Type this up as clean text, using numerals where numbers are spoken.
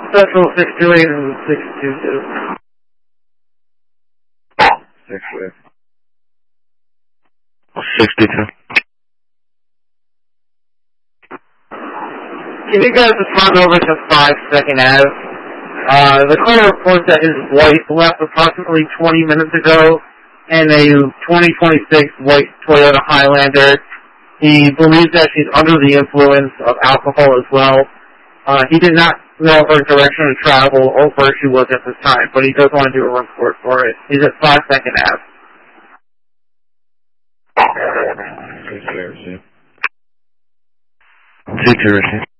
Central 628 and 622. 62. Can you guys respond over to 5-second Ave? The caller reports that his wife left approximately 20 minutes ago in a 2026 white Toyota Highlander. He believes that she's under the influence of alcohol as well. He did not know her direction of travel or where she was at this time, but he does want to do a report for it. He's at 5-second Ave. Conspiracy.